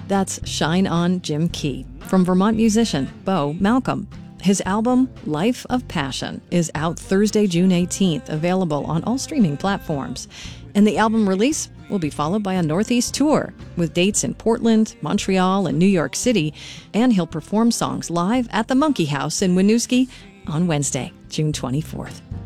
That's Shine On Jim Key from Vermont musician Bo Malcolm. His album, Life of Passion, is out Thursday, June 18th, available on all streaming platforms. And the album release will be followed by a Northeast tour with dates in Portland, Montreal, and New York City. And he'll perform songs live at the Monkey House in Winooski on Wednesday, June 24th.